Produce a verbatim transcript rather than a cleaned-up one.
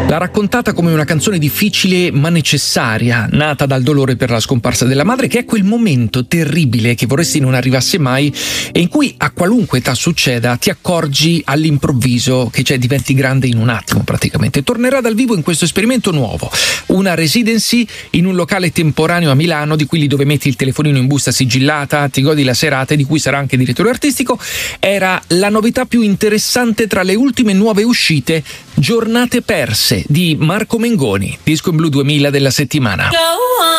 L'ha raccontata come una canzone difficile ma necessaria, nata dal dolore per la scomparsa della madre, che è quel momento terribile che vorresti non arrivasse mai e in cui a qualunque età succeda ti accorgi all'improvviso che cioè diventi grande in un attimo praticamente. Tornerà dal vivo in questo esperimento nuovo, una residency in un locale temporaneo a Milano, di quelli dove metti il telefonino in busta sigillata, ti godi la serata e di cui sarà anche direttore artistico. Era la novità più interessante tra le ultime nuove uscite, Giornate perse di Marco Mengoni, disco in blu duemila della settimana.